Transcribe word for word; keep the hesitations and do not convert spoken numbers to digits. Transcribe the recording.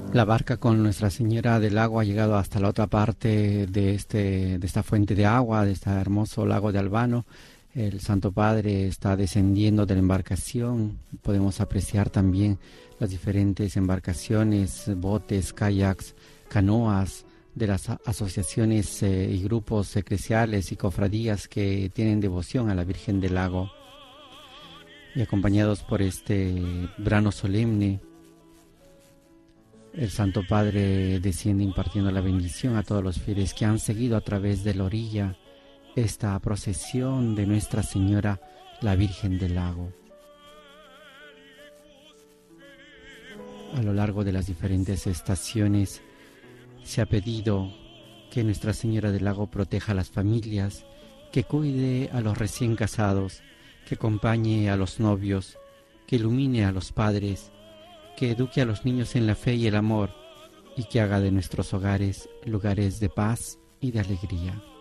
La barca con Nuestra Señora del Lago ha llegado hasta la otra parte de, este, de esta fuente de agua, de este hermoso lago de Albano. El Santo Padre está descendiendo de la embarcación. Podemos apreciar también las diferentes embarcaciones, botes, kayaks, canoas de las asociaciones eh, y grupos eclesiales y cofradías que tienen devoción a la Virgen del Lago. Y acompañados por este brano solemne, el Santo Padre desciende impartiendo la bendición a todos los fieles que han seguido a través de la orilla esta procesión de Nuestra Señora, la Virgen del Lago. A lo largo de las diferentes estaciones se ha pedido que Nuestra Señora del Lago proteja a las familias, que cuide a los recién casados, que acompañe a los novios, que ilumine a los padres, que eduque a los niños en la fe y el amor, y que haga de nuestros hogares lugares de paz y de alegría.